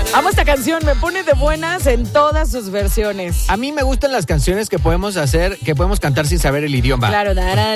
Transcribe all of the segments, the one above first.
Amo esta canción, me pone de buenas en todas sus versiones. A mí me gustan las canciones que podemos cantar sin saber el idioma. Claro,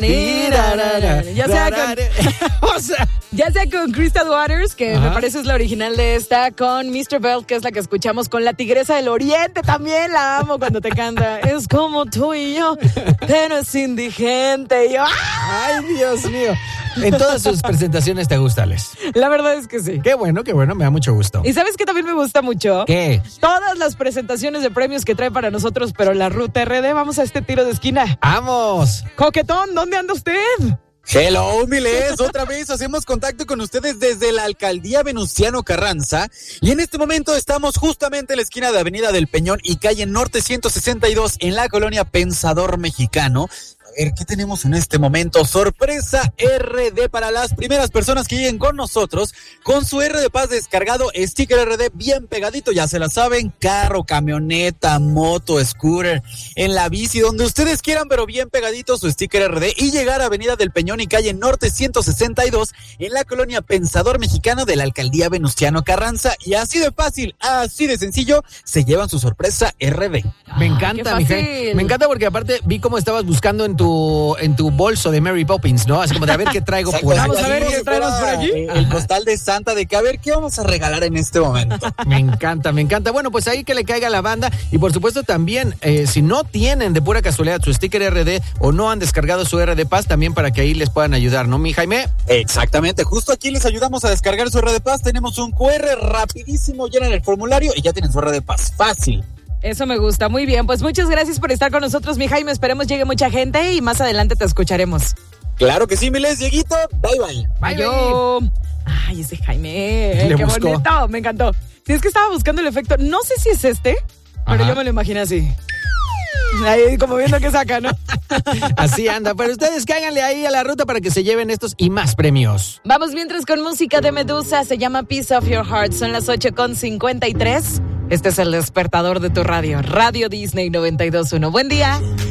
ya sea con Crystal Waters, que me parece es la original de esta, con Mr. Bell, que es la que escuchamos, con la Tigresa del Oriente, también la amo cuando te canta. Es como tú y yo, pero es indigente. Y yo, ¡ay, Dios mío! En todas sus presentaciones te gusta, Les. La verdad es que sí. Qué bueno, me da mucho gusto. ¿Y sabes qué también me gusta mucho? ¿Qué? Todas las presentaciones de premios que trae para nosotros, pero la Ruta RD. Vamos a este tiro de esquina. ¡Vamos! Coquetón, ¿dónde anda usted? Hello, miles, otra vez hacemos contacto con ustedes desde la Alcaldía Venustiano Carranza y en este momento estamos justamente en la esquina de Avenida del Peñón y calle Norte 162 en la colonia Pensador Mexicano. A ver, ¿qué tenemos en este momento? Sorpresa RD para las primeras personas que lleguen con nosotros con su RD Paz descargado, sticker RD bien pegadito, ya se la saben, carro, camioneta, moto, scooter, en la bici, donde ustedes quieran, pero bien pegadito su sticker RD y llegar a Avenida del Peñón y calle Norte 162 en la colonia Pensador Mexicano de la Alcaldía Venustiano Carranza y así de fácil, así de sencillo, se llevan su sorpresa RD. Me encanta, mija. Me encanta porque aparte vi cómo estabas buscando en tu bolso de Mary Poppins, ¿no? Así como de a ver qué traigo por ahí. Vamos a ver qué traemos por aquí. El costal de Santa, de que a ver qué vamos a regalar en este momento. Me encanta. Bueno, pues ahí que le caiga la banda y por supuesto también, si no tienen de pura casualidad su sticker RD o no han descargado su RD Paz, también para que ahí les puedan ayudar, ¿no, mi Jaime? Exactamente, justo aquí les ayudamos a descargar su RD Paz. Tenemos un QR rapidísimo, llenan el formulario y ya tienen su RD Paz. Fácil. Eso me gusta, muy bien. Pues muchas gracias por estar con nosotros, mi Jaime. Esperemos llegue mucha gente y más adelante te escucharemos. Claro que sí, miles, Dieguito. Bye. Ay, ese Jaime, qué bonito, me encantó. Si es que estaba buscando el efecto, no sé si es este, pero yo me lo imaginé así. Ahí como viendo que saca, ¿no? Así anda, pero ustedes cáiganle ahí a la ruta para que se lleven estos y más premios. Vamos mientras con música de Medusa, se llama Piece of Your Heart, son las 8:53. Este es el despertador de tu radio, Radio Disney 92.1. Buen día.